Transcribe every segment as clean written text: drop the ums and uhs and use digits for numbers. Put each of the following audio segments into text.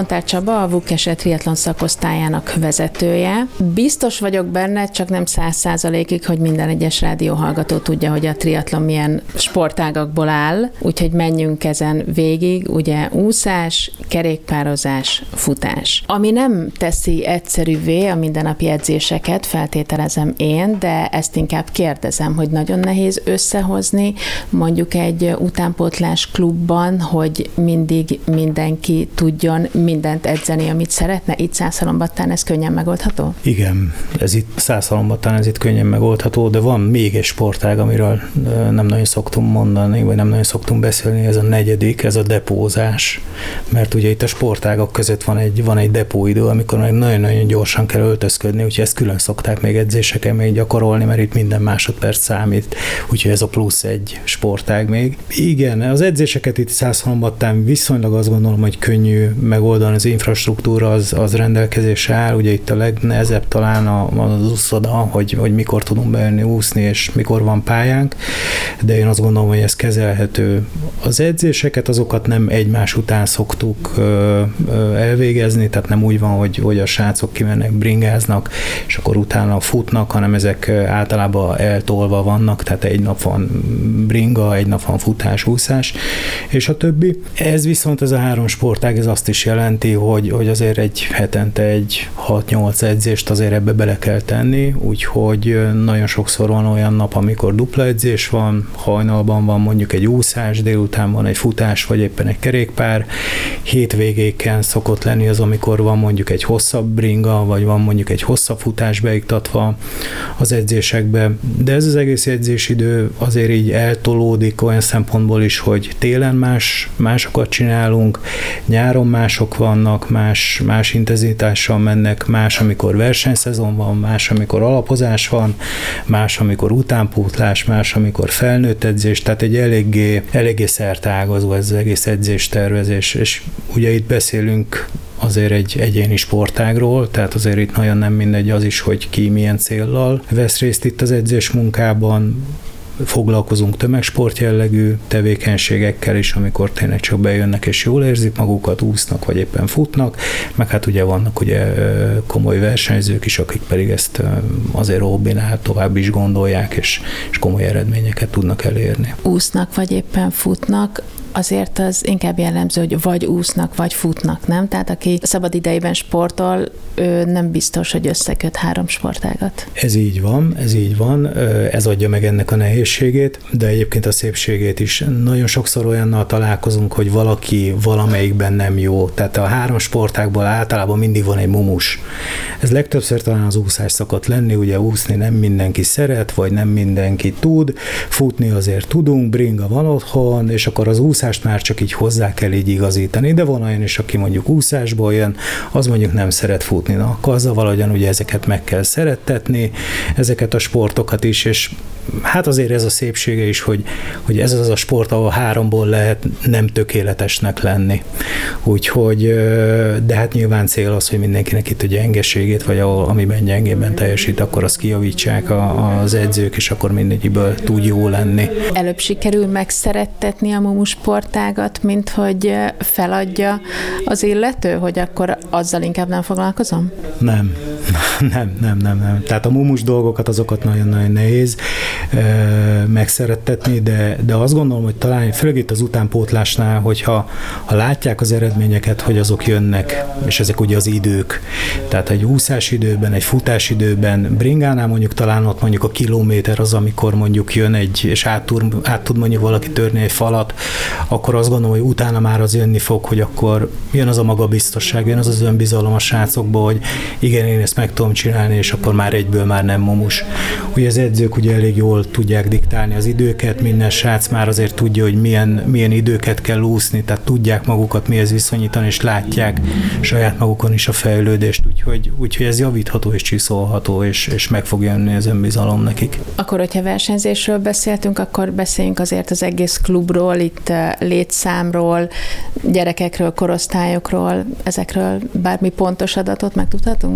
Fontár Csaba, a VUKESE triatlon szakosztályának vezetője. Biztos vagyok benne, csak nem 100%-ig, hogy minden egyes rádióhallgató tudja, hogy a triatlon milyen sportágakból áll, úgyhogy menjünk ezen végig, ugye úszás, kerékpározás, futás. Ami nem teszi egyszerűvé a mindennapi edzéseket, feltételezem én, de ezt inkább kérdezem, hogy nagyon nehéz összehozni mondjuk egy utánpótlás klubban, hogy mindig mindenki tudjon mindent edzeni, amit szeretne. Itt Szászhalombattán ez könnyen megoldható? Igen, ez itt Szászhalombattán ez itt könnyen megoldható, de van még egy sportág, amiről nem nagyon szoktunk mondani, vagy nem nagyon szoktunk beszélni, ez a negyedik, ez a depózás. Mert ugye itt a sportágak között van egy depóidő, amikor meg nagyon-nagyon gyorsan kell öltözködni, úgyhogy ezt külön szokták még edzéseken még gyakorolni, mert itt minden másodperc számít, úgyhogy ez a plusz egy sportág még. Igen, az edzéseket itt Szászhalombattán viszonylag azt gondolom, hogy könnyű megoldani, az infrastruktúra az rendelkezésre áll, ugye itt a legnehezebb talán az úszoda, hogy mikor tudunk bejönni úszni, és mikor van pályánk, de én azt gondolom, hogy ez kezelhető. Az edzéseket azokat nem egymás után szoktuk elvégezni, tehát nem úgy van, hogy a srácok kimennek, bringáznak, és akkor utána futnak, hanem ezek általában eltolva vannak, tehát egy nap van bringa, egy nap van futás, úszás, és a többi. Ez viszont ez a 3 sportág, ez azt is jelenti, hogy azért egy hetente egy 6-8 edzést azért ebbe bele kell tenni, úgyhogy nagyon sokszor van olyan nap, amikor dupla edzés van, hajnalban van mondjuk egy úszás, délután van egy futás, vagy éppen egy kerékpár, hétvégéken szokott lenni az, amikor van mondjuk egy hosszabb bringa, vagy van mondjuk egy hosszabb futás beiktatva az edzésekbe, de ez az egész edzésidő azért így eltolódik olyan szempontból is, hogy télen másokat csinálunk, nyáron mások vannak, más intenzitással mennek, más, amikor versenyszezon van, más, amikor alapozás van, más, amikor utánpótlás, más, amikor felnőtt edzés, tehát egy eléggé szerteágazó ez az egész edzéstervezés, és ugye itt beszélünk azért egy egyéni sportágról, tehát azért itt nagyon nem mindegy az is, hogy ki milyen céllal vesz részt itt az edzés munkában. Foglalkozunk tömegsport jellegű tevékenységekkel is, amikor tényleg csak bejönnek és jól érzik magukat, úsznak, vagy éppen futnak, meg hát ugye vannak ugye komoly versenyzők is, akik pedig ezt azért hobbinál tovább is gondolják, és komoly eredményeket tudnak elérni. Úsznak, vagy éppen futnak, azért az inkább jellemző, hogy vagy úsznak, vagy futnak, nem? Tehát aki szabad idejében sportol, ő nem biztos, hogy összeköt 3 sportágat. Ez így van, ez adja meg ennek a nehézségét, de egyébként a szépségét is. Nagyon sokszor olyannal találkozunk, hogy valaki valamelyikben nem jó. Tehát a 3 sportágból általában mindig van egy mumus. Ez legtöbbször talán az úszás szokott lenni, ugye úszni nem mindenki szeret, vagy nem mindenki tud, futni azért tudunk, bringa van otthon, és akkor az úszást már csak így hozzá kell így igazítani, de van olyan is, aki mondjuk úszásból jön, az mondjuk nem szeret futni, na, akkor azzal valahogyan ugye ezeket meg kell szerettetni, ezeket a sportokat is, és hát azért ez a szépsége is, hogy ez az a sport, ahol 3-ból lehet nem tökéletesnek lenni. Úgyhogy, de hát nyilván cél az, hogy mindenkinek itt ugye gyengeségét, vagy amiben gyengében teljesít, akkor azt kijavítsák az edzők, és akkor mindegyiből tud jó lenni. Előbb sikerül megszerettetni a mumus sportágat, mint hogy feladja az illető, hogy akkor azzal inkább nem foglalkozom? Nem. Tehát a mumus dolgokat, azokat nagyon-nagyon nehéz megszerettetni, de azt gondolom, hogy talán főleg itt az utánpótlásnál, hogyha látják az eredményeket, hogy azok jönnek, és ezek ugye az idők. Tehát egy úszás időben, egy futás időben, bringánál mondjuk talán ott mondjuk a kilométer az, amikor mondjuk jön és át tud mondjuk valaki törni egy falat, akkor azt gondolom, hogy utána már az jönni fog, hogy akkor jön az a magabiztosság, jön az önbizalom a srácokból, hogy igen, én ezt meg tudom csinálni, és akkor már egyből már nem mumus. Ugye az edzők ugye elég jól tudják diktálni az időket, minden srác már azért tudja, hogy milyen időket kell úszni, tehát tudják magukat mihez viszonyítani, és látják saját magukon is a fejlődést, úgyhogy ez javítható és csiszolható, és meg fog jönni az önbizalom nekik. Akkor, hogyha versenyzésről beszéltünk, akkor beszéljünk azért az egész klubról, itt létszámról, gyerekekről, korosztályokról, ezekről bármi pontos adatot megtudhatunk?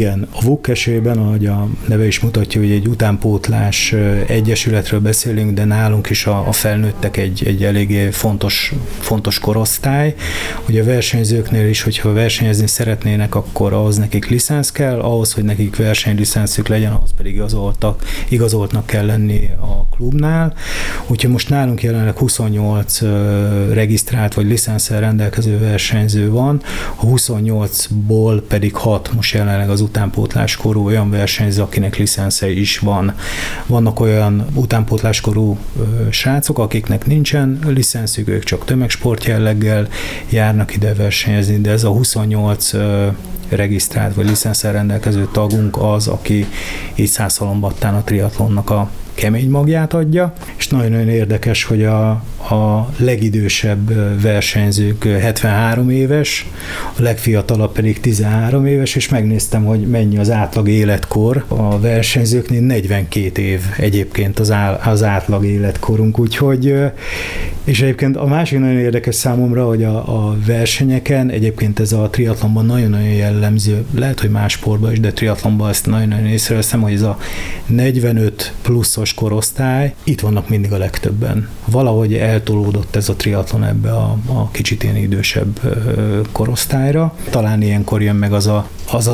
Igen, a VUK esetében, ahogy a neve is mutatja, hogy egy utánpótlás egyesületről beszélünk, de nálunk is a felnőttek egy eléggé fontos korosztály. Ugye a versenyzőknél is, hogyha versenyezni szeretnének, akkor ahhoz nekik licensz kell, ahhoz, hogy nekik versenylicenszük legyen, ahhoz pedig igazoltnak kell lenni a klubnál. Úgyhogy most nálunk jelenleg 28 regisztrált vagy licenszel rendelkező versenyző van, a 28-ból pedig 6 most jelenleg az utánpótláskorú olyan versenyző, akinek licensze is van. Vannak olyan utánpótláskorú srácok, akiknek nincsen licenszük, ők csak tömegsport jelleggel járnak ide versenyezni, de ez a 28 regisztrált vagy licenszel rendelkező tagunk az, aki így Szászhalombattán a triatlonnak a kemény magját adja, és nagyon-nagyon érdekes, hogy a legidősebb versenyzők 73 éves, a legfiatalabb pedig 13 éves, és megnéztem, hogy mennyi az átlag életkor. A versenyzőknél 42 év egyébként az átlag életkorunk, úgyhogy, és egyébként a másik nagyon érdekes számomra, hogy a versenyeken, egyébként ez a triatlonban nagyon-nagyon jellemző, lehet, hogy más sportban is, de triatlonban ezt nagyon-nagyon észreveszem, hogy ez a 45 pluszos korosztály, itt vannak mindig a legtöbben. Valahogy eltolódott ez a triatlon ebbe a kicsit ilyen idősebb korosztályra. Talán ilyenkor jön meg az a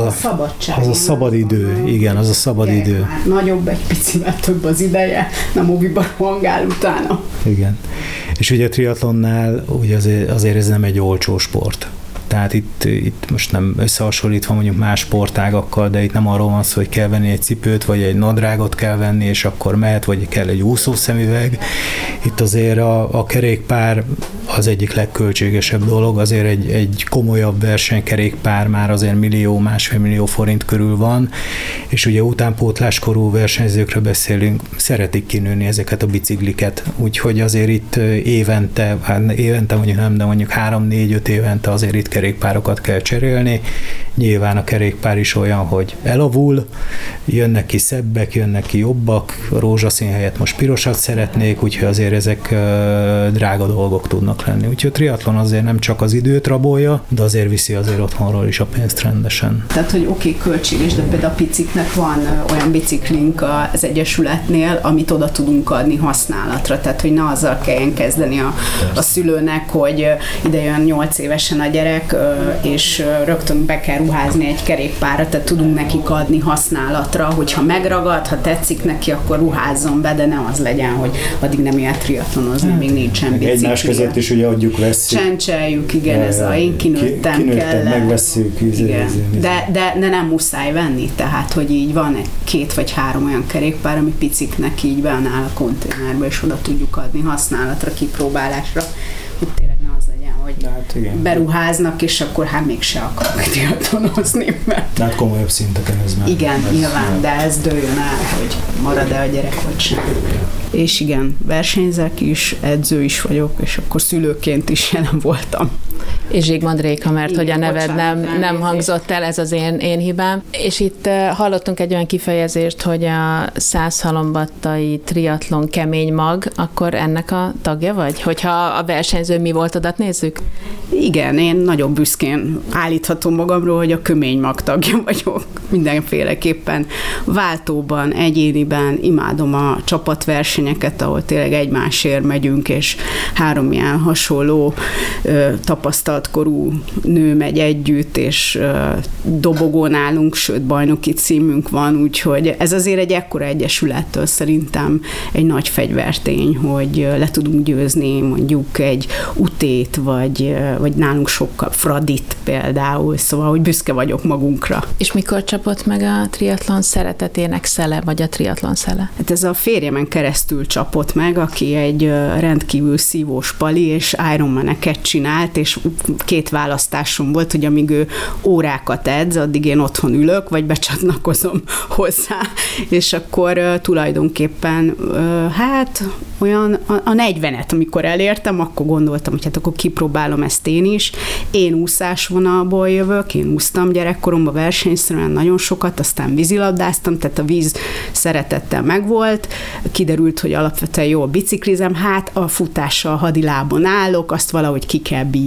szabad idő. Igen, az a szabad idő. Nagyobb, egy picivel több az ideje, nem oviba rohangál utána. Igen. És ugye a triatlonnál ugye azért ez nem egy olcsó sport. Tehát itt most nem összehasonlítva mondjuk más sportágakkal, de itt nem arról van szó, hogy kell venni egy cipőt, vagy egy nadrágot kell venni, és akkor mehet, vagy kell egy úszószemüveg. Itt azért a kerékpár az egyik legköltségesebb dolog, azért egy komolyabb versenykerékpár már azért másfél millió forint körül van, és ugye utánpótláskorú versenyzőkről beszélünk, szeretik kinőni ezeket a bicikliket, úgyhogy azért itt évente mondjuk nem, de mondjuk 3-4-5 évente azért itt kerékpárokat kell cserélni. Nyilván a kerékpár is olyan, hogy elavul, jönnek ki szebbek, jönnek ki jobbak, rózsaszín helyett most pirosat szeretnék, úgyhogy azért ezek drága dolgok tudnak lenni. Úgyhogy a triatlon azért nem csak az időt rabolja, de azért viszi azért otthonról is a pénzt rendesen. Tehát, hogy oké, költséges, de például a piciknek van olyan biciklink az Egyesületnél, amit oda tudunk adni használatra. Tehát, hogy ne azzal kelljen kezdeni a szülőnek, hogy ide jön 8 évesen a gyerek, és rögtön be kell ruházni egy kerékpárra, tehát tudunk nekik adni használatra, hogyha megragad, ha tetszik neki, akkor ruházzon be, de ne az legyen, hogy addig nem ilyen triatlonozni, még nincsen bicikli. Egymás között is ugye adjuk, vesszük. Csencseljük, igen, ez a én kinőttem kell. Megvesszük. De nem muszáj venni, tehát, hogy így van 2 vagy 3 olyan kerékpár, ami piciknek így beáll a konténerbe, és oda tudjuk adni használatra, kipróbálásra, hogy tényleg ne az legyen, hogy beruháznak, és akkor mégse akarnak triatlonozni. Tehát komolyabb szinteken ez már. Igen, nyilván, de ez dőljön el, hogy marad-e a gyerek, vagy sem. És igen, versenyzek is, edző is vagyok, és akkor szülőként is jelen voltam. És Zsigmond Réka, mert igen, hogy a neved nem hangzott el, ez az én hibám. És itt hallottunk egy olyan kifejezést, hogy a Szászhalombattai triatlon kemény mag, akkor ennek a tagja vagy? Hogyha a versenyző mi volt, adat nézzük? Igen, én nagyon büszkén állíthatom magamról, hogy a kemény mag tagja vagyok. Mindenféleképpen váltóban, egyéniben imádom a csapatversenyeket, ahol tényleg egymásért megyünk, és 3 ilyen hasonló tapasztalt korú nő megy együtt, és dobogón állunk, sőt bajnoki címünk van, úgyhogy ez azért egy ekkora egyesülettől szerintem egy nagy fegyvertény, hogy le tudunk győzni mondjuk egy utét, vagy nálunk sokkal Fradit például, szóval, hogy büszke vagyok magunkra. És mikor csapott meg a triatlon szeretetének szele, vagy a triatlon szele? Hát ez a férjemen keresztül csapott meg, aki egy rendkívül szívós pali, és Ironman-eket csinált, és 2 választásom volt, hogy amíg ő órákat edz, addig én otthon ülök, vagy becsatlakozom hozzá, és akkor tulajdonképpen olyan a 40-et, amikor elértem, akkor gondoltam, hogy hát akkor kipróbálom ezt én is. Én úszásvonalból jövök, én úsztam gyerekkoromban versenyszerűen nagyon sokat, aztán vízilabdáztam, tehát a víz szeretettel megvolt, kiderült, hogy alapvetően jól biciklizem, a futással hadilábon állok, azt valahogy ki kell bírni, úgy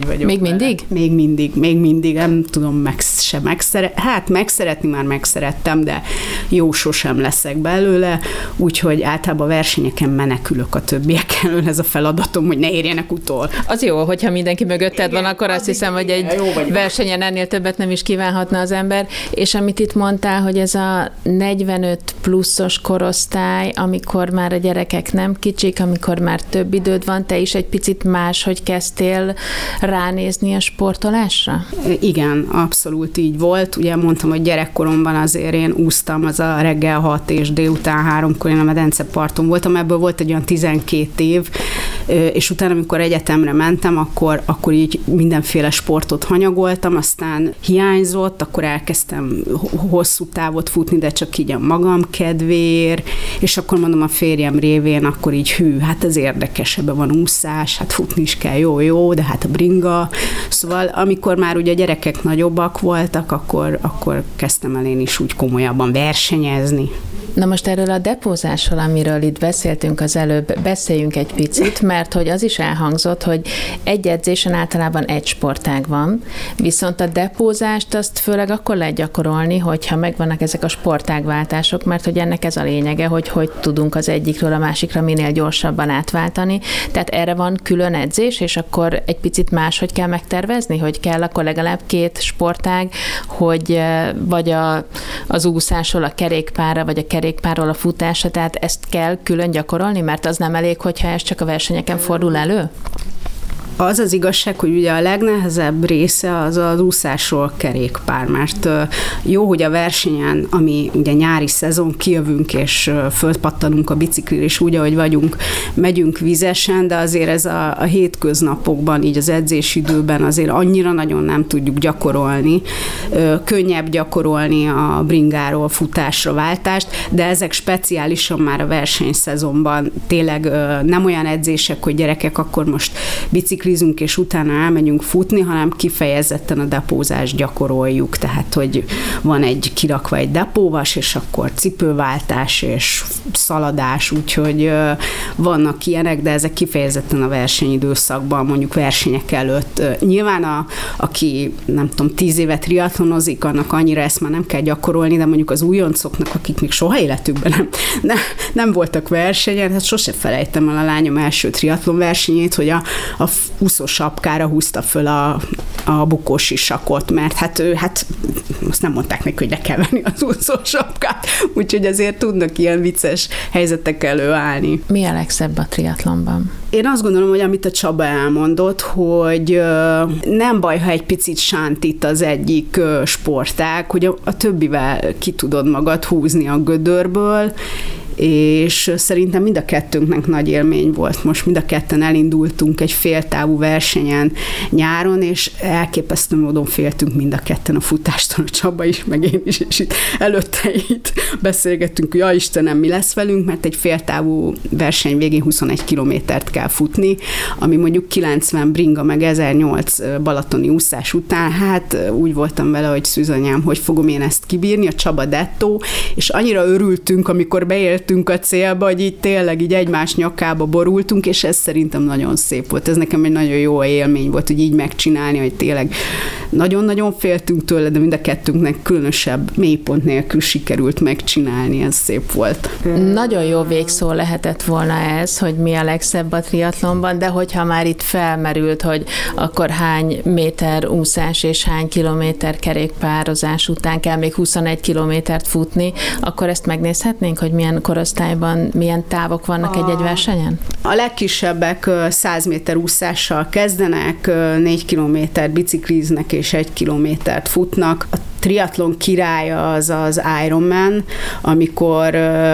vagyok. Még mindig? Még mindig, nem tudom megszeretni már megszerettem, de jó, sosem leszek belőle, úgyhogy általában versenyeken menekülök a többiek elől, ez a feladatom, hogy ne érjenek utol. Az jó, hogyha mindenki mögötted van, akkor azt hiszem, hogy egy versenyen ennél többet nem is kívánhatna az ember. És amit itt mondtál, hogy ez a 45 pluszos korosztály, amikor már a gyerekek nem kicsik, amikor már több időd van, te is egy picit máshogy kezdtél ránézni a sportolásra? Igen, abszolút így volt. Ugye mondtam, hogy gyerekkoromban azért én úsztam, az a reggel 6 és délután 3-kor én a Medenceparton voltam, ebből volt egy olyan 12 év, és utána, amikor egyetemre mentem, akkor így mindenféle sportot hanyagoltam, aztán hiányzott, akkor elkezdtem hosszú távot futni, de csak így a magam kedvéért, és akkor mondom a férjem révén, akkor így hát ez érdekes, ebben van úszás, hát futni is kell, jó, de hát a bringa. Szóval amikor már ugye a gyerekek nagyobbak voltak, akkor kezdtem el én is úgy komolyabban versenyezni. Na most erről a depózásról, amiről itt beszéltünk az előbb, beszéljünk egy picit, mert hogy az is elhangzott, hogy egy edzésen általában egy sportág van, viszont a depózást azt főleg akkor lehet gyakorolni, hogyha megvannak ezek a sportágváltások, mert hogy ennek ez a lényege, hogy tudunk az egyikről a másikra minél gyorsabban átváltani. Tehát erre van külön edzés, és akkor egy picit máshogy kell megtervezni, hogy kell akkor legalább 2 sportág, hogy vagy az úszásról a kerékpárra, vagy a kerékpárról a futásra, tehát ezt kell külön gyakorolni, mert az nem elég, hogyha ez csak a versenyeken fordul elő? Az az igazság, hogy ugye a legnehezebb része az az úszásról kerékpár, mert jó, hogy a versenyen, ami ugye nyári szezon, kijövünk és fölpattanunk a biciklire, és úgy, ahogy vagyunk, megyünk vizesen, de azért ez a hétköznapokban, így az edzésidőben azért annyira nagyon nem tudjuk gyakorolni. Könnyebb gyakorolni a bringáról futásra váltást, de ezek speciálisan már a versenyszezonban tényleg nem olyan edzések, hogy gyerekek, akkor most biciklizünk, és utána elmegyünk futni, hanem kifejezetten a depózást gyakoroljuk. Tehát, hogy van kirakva egy depóvas, és akkor cipőváltás és szaladás, úgyhogy vannak ilyenek, de ezek kifejezetten a versenyidőszakban, mondjuk versenyek előtt. Nyilván aki, nem tudom, 10 évet triatlonozik, annak annyira ezt már nem kell gyakorolni, de mondjuk az újoncoknak, akik még soha életükben nem voltak versenyen, hát sose felejtem el a lányom első triatlon versenyét, hogy a úszósapkára húzta föl a bukósisakot, mert hát azt nem mondták neki, hogy le kell venni az úszósapkát, úgyhogy azért tudnak ilyen vicces helyzetek előállni. Mi a legszebb a triatlonban? Én azt gondolom, hogy amit a Csaba elmondott, hogy nem baj, ha egy picit sántít az egyik sportág, hogy a többivel ki tudod magad húzni a gödörből, és szerintem mind a kettőnknek nagy élmény volt. Most mind a ketten elindultunk egy féltávú versenyen nyáron, és elképesztő módon féltünk mind a ketten a futástól, a Csaba is, meg én is, és itt előtte itt beszélgettünk, hogy ja Istenem, mi lesz velünk, mert egy féltávú verseny végén 21 kilométert kell futni, ami mondjuk 90 bringa, meg 1008 balatoni úszás után, hát úgy voltam vele, hogy szűzanyám, hogy fogom én ezt kibírni, a Csaba dettó, és annyira örültünk, amikor beéltünk a célba, hogy így tényleg így egymás nyakába borultunk, és ez szerintem nagyon szép volt. Ez nekem egy nagyon jó élmény volt, hogy így megcsinálni, hogy tényleg nagyon-nagyon féltünk tőle, de mind a kettőnknek különösebb mélypont nélkül sikerült megcsinálni, ez szép volt. Nagyon jó végszó lehetett volna ez, hogy mi a legszebb a triatlonban, de hogyha már itt felmerült, hogy akkor hány méter úszás és hány kilométer kerékpározás után kell még 21 kilométert futni, akkor ezt megnézhetnénk, hogy milyen korosztályban milyen távok vannak egy versenyen? A legkisebbek 100 méter úszással kezdenek, 4 kilométer bicikliznek és 1 kilométert futnak. A triatlon királya az Ironman, amikor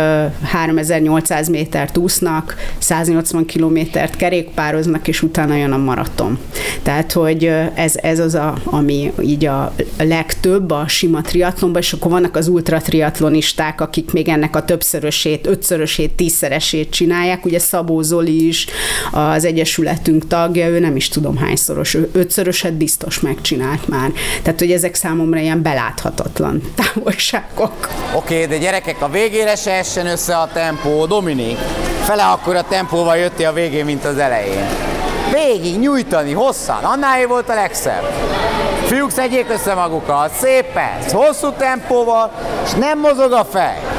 3800 métert úsznak, 180 kilométert kerékpároznak, és utána jön a maraton. Tehát, hogy ez az, ami így a legtöbb a sima triatlonban, és akkor vannak az ultratriatlonisták, akik még ennek a többszörösét, 5-szörösét, 10-szeresét csinálják. Ugye Szabó Zoli is az egyesületünk tagja, ő nem is tudom hányszoros, 5-szöröset biztos megcsinált már. Tehát, hogy ezek számomra ilyen beláthatatlan távolságok. Oké, de gyerekek, a végére se essen össze a tempó. Dominik, fele akkora tempóval jöttél a végén, mint az elején. végig nyújtani hosszan, annál volt a legszebb. Fiúk, szedjék össze magukat, szépen, hosszú tempóval, és nem mozog a fej.